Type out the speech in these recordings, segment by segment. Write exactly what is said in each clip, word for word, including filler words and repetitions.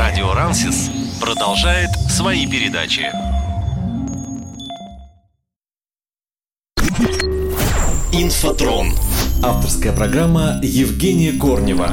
Радио Рансис продолжает свои передачи. Инфотрон. Авторская программа Евгения Корнева.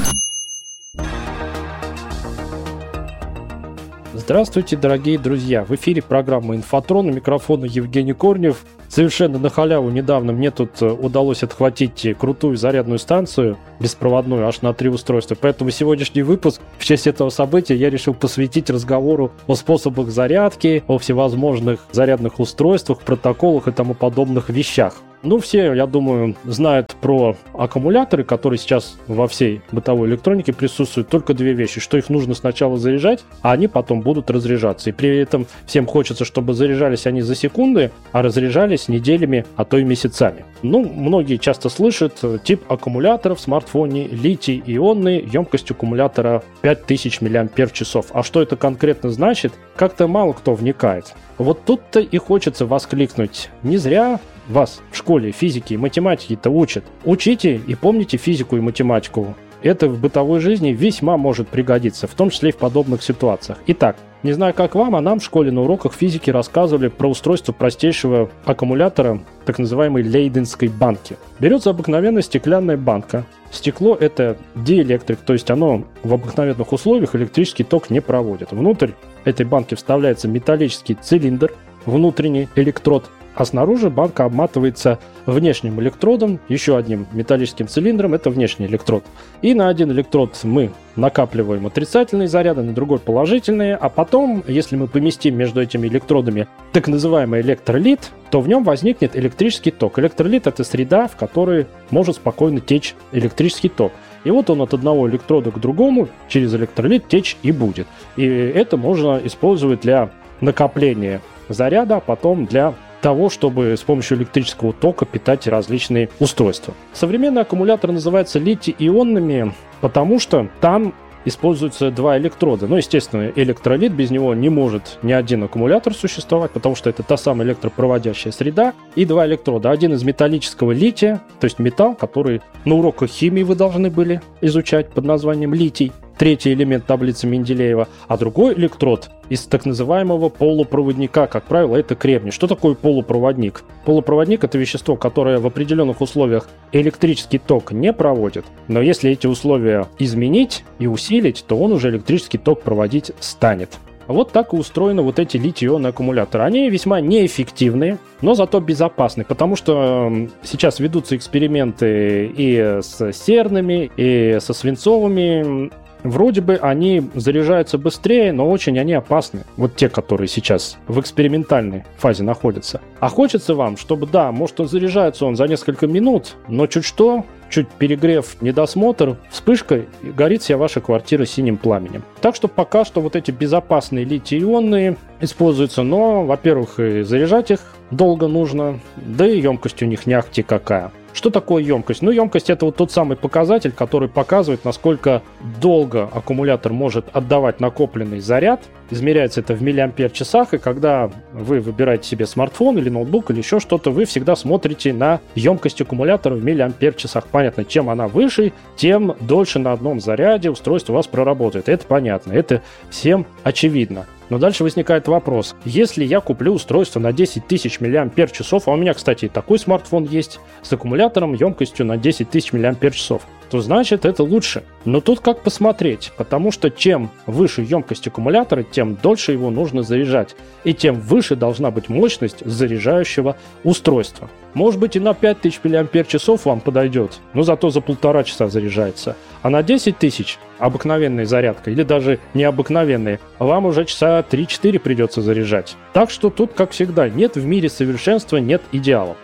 Здравствуйте, дорогие друзья! В эфире программа «Инфотрон», у микрофона Евгений Корнев. Совершенно на халяву недавно мне тут удалось отхватить крутую зарядную станцию беспроводную аж на три устройства. Поэтому сегодняшний выпуск в честь этого события я решил посвятить разговору о способах зарядки, о всевозможных зарядных устройствах, протоколах и тому подобных вещах. Ну, все, я думаю, знают про аккумуляторы, которые сейчас во всей бытовой электронике присутствуют. Только две вещи, что их нужно сначала заряжать, а они потом будут разряжаться. И при этом всем хочется, чтобы заряжались они за секунды, а разряжались неделями, а то и месяцами. Ну, многие часто слышат тип аккумулятора в смартфоне литий-ионный, емкость аккумулятора пять тысяч миллиампер-часов. А что это конкретно значит, как-то мало кто вникает. Вот тут-то и хочется воскликнуть: не зря вас в школе физики и математики-то учат. Учите и помните физику и математику. Это в бытовой жизни весьма может пригодиться, в том числе и в подобных ситуациях. Итак, не знаю, как вам, а нам в школе на уроках физики рассказывали про устройство простейшего аккумулятора, так называемой лейденской банки. Берется обыкновенная стеклянная банка. Стекло — это диэлектрик, то есть оно в обыкновенных условиях электрический ток не проводит. Внутрь этой банки вставляется металлический цилиндр, внутренний электрод, а снаружи банка обматывается внешним электродом, еще одним металлическим цилиндром, это внешний электрод. И на один электрод мы накапливаем отрицательные заряды, на другой положительные, а потом, если мы поместим между этими электродами так называемый электролит, то в нем возникнет электрический ток. Электролит — это среда, в которой может спокойно течь электрический ток. И вот он от одного электрода к другому через электролит течь и будет. И это можно использовать для накопления заряда, а потом для того, чтобы с помощью электрического тока питать различные устройства. Современные аккумуляторы называются литий-ионными, потому что там используются два электрода. Ну, естественно, электролит, без него не может ни один аккумулятор существовать, потому что это та самая электропроводящая среда. И два электрода. Один из металлического лития, то есть металл, который на уроках химии вы должны были изучать под названием литий. Третий элемент таблицы Менделеева, а другой электрод из так называемого полупроводника, как правило, это кремний. Что такое полупроводник? Полупроводник — это вещество, которое в определенных условиях электрический ток не проводит, но если эти условия изменить и усилить, то он уже электрический ток проводить станет. Вот так и устроены вот эти литий-ионные аккумуляторы. Они весьма неэффективные, но зато безопасны, потому что сейчас ведутся эксперименты и с серными, и со свинцовыми. Вроде бы они заряжаются быстрее, но очень они опасны. Вот те, которые сейчас в экспериментальной фазе находятся. А хочется вам, чтобы, да, может, он заряжается он за несколько минут, но чуть что, чуть перегрев, недосмотр, вспышка, и горит вся ваша квартира синим пламенем. Так что пока что вот эти безопасные литий-ионные используются, но, во-первых, и заряжать их долго нужно, да и емкость у них не ахти какая. Что такое емкость? Ну, емкость — это вот тот самый показатель, который показывает, насколько долго аккумулятор может отдавать накопленный заряд. Измеряется это в миллиампер-часах, и когда вы выбираете себе смартфон или ноутбук или еще что-то, вы всегда смотрите на емкость аккумулятора в миллиампер-часах. Понятно, чем она выше, тем дольше на одном заряде устройство у вас проработает. Это понятно, это всем очевидно. Но дальше возникает вопрос: если я куплю устройство на десять тысяч миллиампер-часов, а у меня, кстати, и такой смартфон есть, с аккумулятором емкостью на десять тысяч миллиампер-часов, то значит это лучше. Но тут как посмотреть, потому что чем выше емкость аккумулятора, тем дольше его нужно заряжать, и тем выше должна быть мощность заряжающего устройства. Может быть, и на пять тысяч миллиампер-часов вам подойдет, но зато за полтора часа заряжается. А на десять тысяч обыкновенная зарядка, или даже необыкновенная, вам уже часа три-четыре придется заряжать. Так что тут, как всегда, нет в мире совершенства, нет идеалов.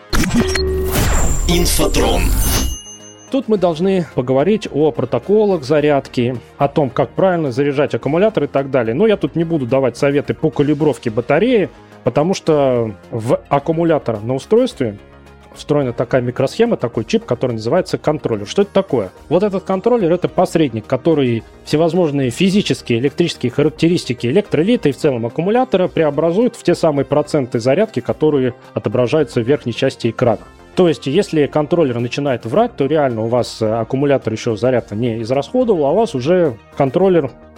Инфотрон. Тут мы должны поговорить о протоколах зарядки, о том, как правильно заряжать аккумулятор и так далее. Но я тут не буду давать советы по калибровке батареи, потому что в аккумулятор на устройстве встроена такая микросхема, такой чип, который называется контроллер. Что это такое? Вот этот контроллер — это посредник, который всевозможные физические, электрические характеристики электролита и в целом аккумулятора преобразует в те самые проценты зарядки, которые отображаются в верхней части экрана. То есть, если контроллер начинает врать, то реально у вас аккумулятор еще заряд не израсходовал, а у вас уже контроллер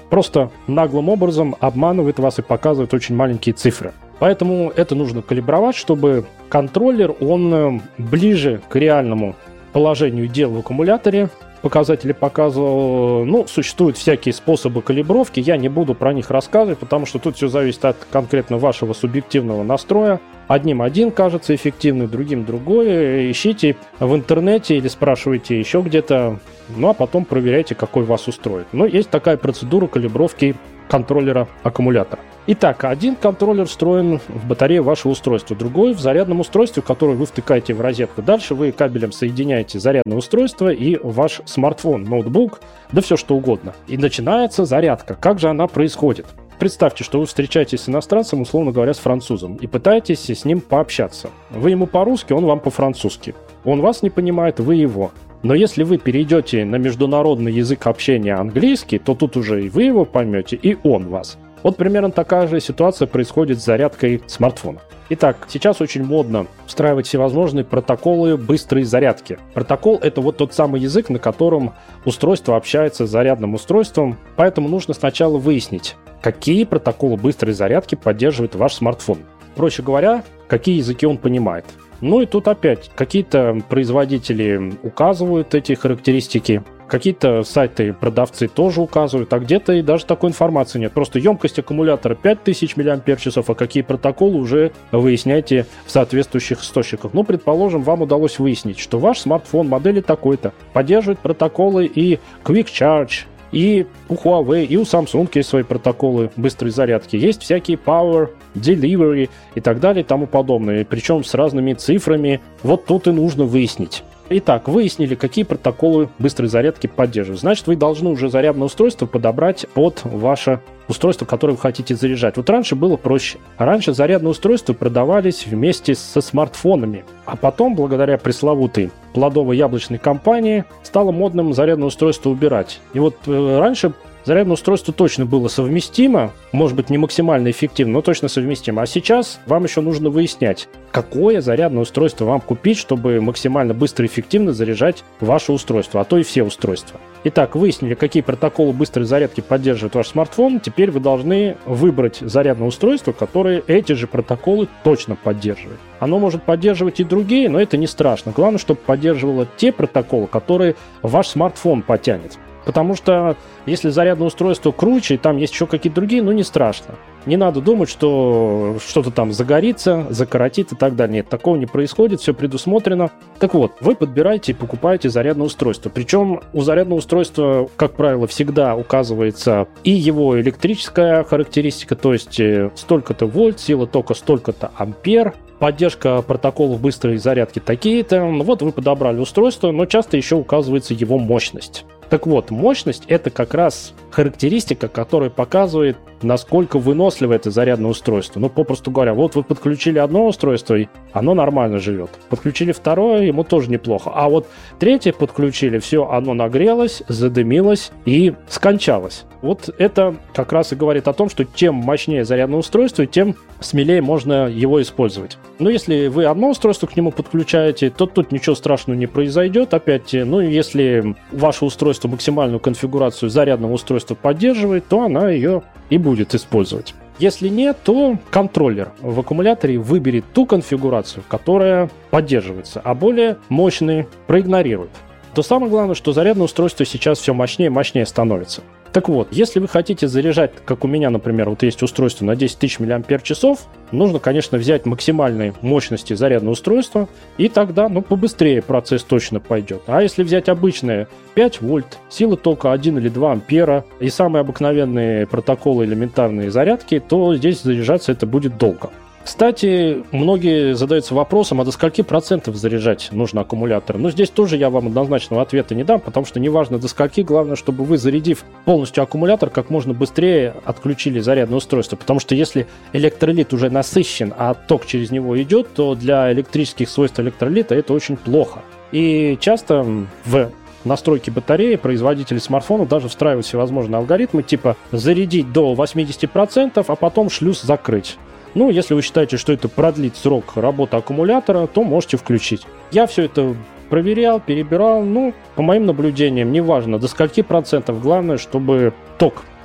просто наглым образом обманывает вас и показывает очень маленькие цифры. Поэтому это нужно калибровать, чтобы контроллер, он ближе к реальному положению дел в аккумуляторе показатели показывал. Ну, существуют всякие способы калибровки, я не буду про них рассказывать, потому что тут все зависит от конкретно вашего субъективного настроя. Одним один кажется эффективный, другим другой. Ищите в интернете или спрашивайте еще где-то, ну а потом проверяйте, какой вас устроит. Но есть такая процедура калибровки контроллера аккумулятора. Итак, один контроллер встроен в батарею вашего устройства, другой в зарядном устройстве, которое вы втыкаете в розетку. Дальше вы кабелем соединяете зарядное устройство и ваш смартфон, ноутбук, да все что угодно. И начинается зарядка. Как же она происходит? Представьте, что вы встречаетесь с иностранцем, условно говоря, с французом, и пытаетесь с ним пообщаться. Вы ему по-русски, он вам по-французски. Он вас не понимает, вы его. Но если вы перейдете на международный язык общения английский, то тут уже и вы его поймете, и он вас. Вот примерно такая же ситуация происходит с зарядкой смартфона. Итак, сейчас очень модно встраивать всевозможные протоколы быстрой зарядки. Протокол — это вот тот самый язык, на котором устройство общается с зарядным устройством, поэтому нужно сначала выяснить, какие протоколы быстрой зарядки поддерживает ваш смартфон. Проще говоря, какие языки он понимает. Ну и тут опять какие-то производители указывают эти характеристики, какие-то сайты, продавцы тоже указывают, а где-то и даже такой информации нет. Просто емкость аккумулятора пять тысяч миллиампер-часов, а какие протоколы уже выясняйте в соответствующих источниках. Ну, предположим, вам удалось выяснить, что ваш смартфон модели такой-то поддерживает протоколы и Quick Charge, и у Huawei, и у Samsung есть свои протоколы быстрой зарядки. Есть всякие Power, Delivery и так далее и тому подобное. Причем с разными цифрами. Вот тут и нужно выяснить. Итак, выяснили, какие протоколы быстрой зарядки поддерживают. Значит, вы должны уже зарядное устройство подобрать под ваше устройство, которое вы хотите заряжать. Вот раньше было проще. Раньше зарядные устройства продавались вместе со смартфонами. А потом, благодаря пресловутой плодово-яблочной компании, стало модным зарядное устройство убирать. И вот э, раньше зарядное устройство точно было совместимо, может быть, не максимально эффективно, но точно совместимо. А сейчас вам еще нужно выяснять, какое зарядное устройство вам купить, чтобы максимально быстро и эффективно заряжать ваше устройство, а то и все устройства. Итак, выяснили, какие протоколы быстрой зарядки поддерживает ваш смартфон. Теперь вы должны выбрать зарядное устройство, которое эти же протоколы точно поддерживает. Оно может поддерживать и другие, но это не страшно. Главное, чтобы поддерживало те протоколы, которые ваш смартфон потянет. Потому что если зарядное устройство круче, и там есть еще какие-то другие, ну не страшно. Не надо думать, что что-то там загорится, закоротит и так далее. Нет, такого не происходит, все предусмотрено. Так вот, вы подбираете и покупаете зарядное устройство. Причем у зарядного устройства, как правило, всегда указывается и его электрическая характеристика, то есть столько-то вольт, сила тока столько-то ампер, поддержка протоколов быстрой зарядки такие-то. Вот вы подобрали устройство, но часто еще указывается его мощность. Так вот, мощность — это как раз характеристика, которая показывает, насколько выносливо это зарядное устройство. Ну, попросту говоря, вот вы подключили одно устройство, и оно нормально живет. Подключили второе, ему тоже неплохо. А вот третье подключили, все, оно нагрелось, задымилось и скончалось. Вот это как раз и говорит о том, что чем мощнее зарядное устройство, тем смелее можно его использовать. Но если вы одно устройство к нему подключаете, то тут ничего страшного не произойдет. Опять, ну, если ваше устройство максимальную конфигурацию зарядного устройства поддерживает, то она ее и будет использовать. Если нет, то контроллер в аккумуляторе выберет ту конфигурацию, которая поддерживается, а более мощные проигнорирует. То самое главное, что зарядное устройство сейчас все мощнее и мощнее становится. Так вот, если вы хотите заряжать, как у меня, например, вот есть устройство на десять тысяч миллиампер-часов, нужно, конечно, взять максимальной мощности зарядное устройство, и тогда, ну, побыстрее процесс точно пойдет. А если взять обычное пять вольт, сила тока один или два ампера и самые обыкновенные протоколы элементарные зарядки, то здесь заряжаться это будет долго. Кстати, многие задаются вопросом, а до скольки процентов заряжать нужно аккумулятор? Но здесь тоже я вам однозначного ответа не дам, потому что неважно до скольки, главное, чтобы вы, зарядив полностью аккумулятор, как можно быстрее отключили зарядное устройство. Потому что если электролит уже насыщен, а ток через него идет, то для электрических свойств электролита это очень плохо. И часто в настройки батареи производители смартфонов даже встраивают всевозможные алгоритмы, типа зарядить до восемьдесят процентов, а потом шлюз закрыть. Ну, если вы считаете, что это продлит срок работы аккумулятора, то можете включить. Я все это проверял, перебирал. Ну, по моим наблюдениям, неважно до скольки процентов, главное, чтобы ток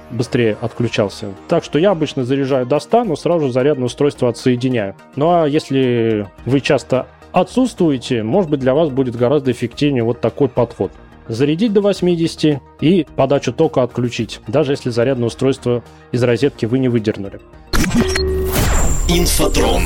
быстрее отключался. Так что я обычно заряжаю до ста, но сразу зарядное устройство отсоединяю. Ну а если вы часто отсутствуете, может быть, для вас будет гораздо эффективнее вот такой подход. Зарядить до восьмидесяти и подачу тока отключить, даже если зарядное устройство из розетки вы не выдернули. Инфотрон.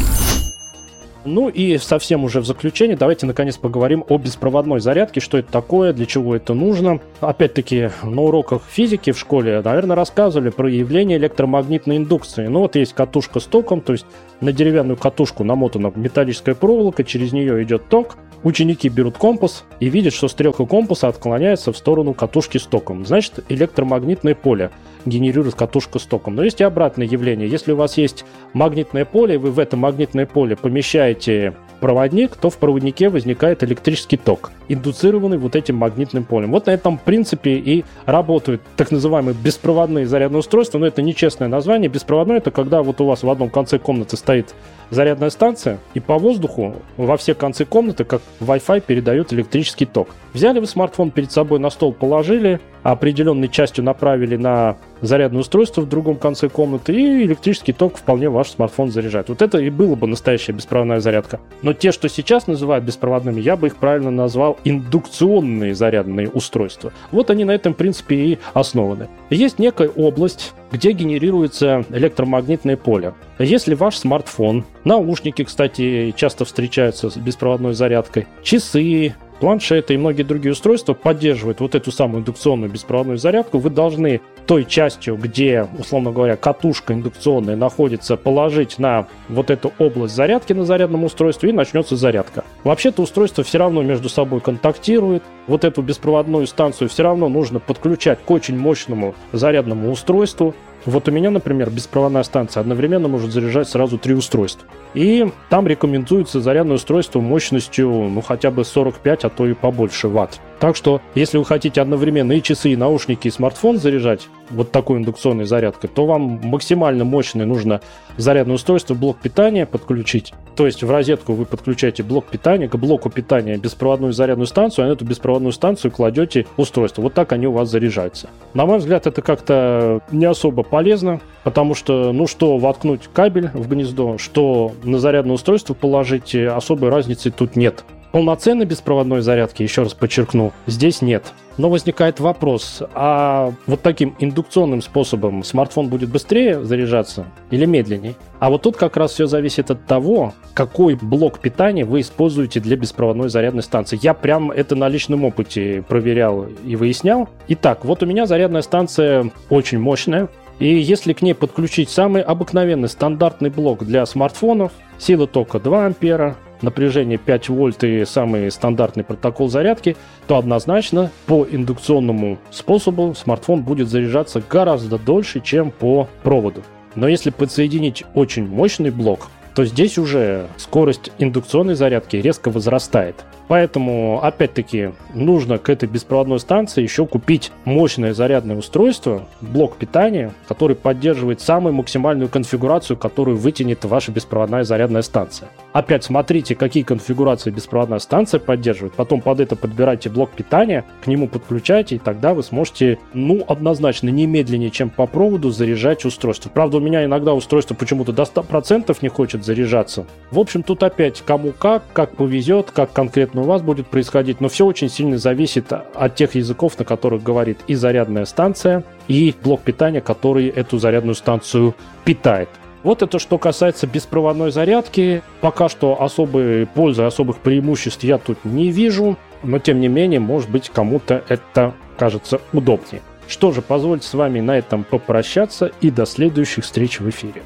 Ну и совсем уже в заключение давайте наконец поговорим о беспроводной зарядке, что это такое, для чего это нужно. Опять-таки на уроках физики в школе, наверное, рассказывали про явление электромагнитной индукции. Ну вот есть катушка с током, то есть на деревянную катушку намотана металлическая проволока, через нее идет ток. Ученики берут компас и видят, что стрелка компаса отклоняется в сторону катушки с током. Значит, электромагнитное поле генерирует катушка с током. Но есть и обратное явление. Если у вас есть магнитное поле, и вы в это магнитное поле помещаете проводник, то в проводнике возникает электрический ток, индуцированный вот этим магнитным полем. Вот на этом принципе и работают так называемые беспроводные зарядные устройства, но это нечестное название. Беспроводной — это когда вот у вас в одном конце комнаты стоит зарядная станция, и по воздуху во все концы комнаты, как Wi-Fi, передает электрический ток. Взяли вы смартфон перед собой на стол, положили, определенной частью направили на зарядное устройство в другом конце комнаты, и электрический ток вполне ваш смартфон заряжает. Вот это и было бы настоящая беспроводная зарядка. Но те, что сейчас называют беспроводными, я бы их правильно назвал индукционные зарядные устройства. Вот они на этом принципе и основаны. Есть некая область, где генерируется электромагнитное поле. Если ваш смартфон, наушники, кстати, часто встречаются с беспроводной зарядкой, часы, планшеты и многие другие устройства поддерживают вот эту самую индукционную беспроводную зарядку, вы должны той частью, где, условно говоря, катушка индукционная находится, положить на вот эту область зарядки на зарядном устройстве, и начнется зарядка. Вообще-то устройство все равно между собой контактирует. Вот эту беспроводную станцию все равно нужно подключать к очень мощному зарядному устройству. Вот у меня, например, беспроводная станция одновременно может заряжать сразу три устройства. И там рекомендуется зарядное устройство мощностью, ну, хотя бы сорок пять, а то и побольше ватт. Так что, если вы хотите одновременно и часы, и наушники, и смартфон заряжать вот такой индукционной зарядкой, то вам максимально мощное нужно зарядное устройство, блок питания подключить. То есть в розетку вы подключаете блок питания, к блоку питания беспроводную зарядную станцию, а на эту беспроводную станцию кладете устройство. Вот так они у вас заряжаются. На мой взгляд, это как-то не особо полезно, потому что, ну что, воткнуть кабель в гнездо, что на зарядное устройство положить, особой разницы тут нет. Полноценной беспроводной зарядки, еще раз подчеркну, здесь нет. Но возникает вопрос, а вот таким индукционным способом смартфон будет быстрее заряжаться или медленнее? А вот тут как раз все зависит от того, какой блок питания вы используете для беспроводной зарядной станции. Я прям это на личном опыте проверял и выяснял. Итак, вот у меня зарядная станция очень мощная. И если к ней подключить самый обыкновенный стандартный блок для смартфонов, сила тока два ампера, напряжение пять вольт и самый стандартный протокол зарядки, то однозначно по индукционному способу смартфон будет заряжаться гораздо дольше, чем по проводу. Но если подсоединить очень мощный блок, то здесь уже скорость индукционной зарядки резко возрастает. Поэтому, опять-таки, нужно к этой беспроводной станции еще купить мощное зарядное устройство, блок питания, который поддерживает самую максимальную конфигурацию, которую вытянет ваша беспроводная зарядная станция. Опять смотрите, какие конфигурации беспроводная станция поддерживает, потом под это подбирайте блок питания, к нему подключайте, и тогда вы сможете, ну, однозначно, не медленнее, чем по проводу, заряжать устройство. Правда, у меня иногда устройство почему-то до ста процентов не хочет заряжаться. В общем, тут опять кому как, как повезет, как конкретно у вас будет происходить, но все очень сильно зависит от тех языков, на которых говорит и зарядная станция, и блок питания, который эту зарядную станцию питает. Вот это что касается беспроводной зарядки. Пока что особой пользы, особых преимуществ я тут не вижу, но тем не менее, может быть, кому-то это кажется удобнее. Что же, позвольте с вами на этом попрощаться и до следующих встреч в эфире.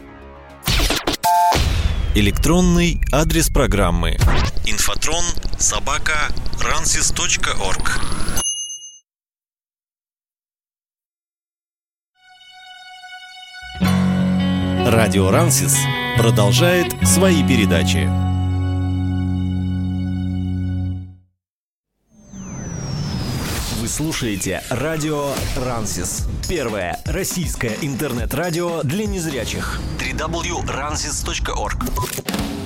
Электронный адрес программы инфотрон собака рансис точка орг. Радио Рансис продолжает свои передачи. Вы слушаете Радио Рансис. Первое российское интернет-радио для незрячих. дабл ю дабл ю дабл ю точка рансис точка орг.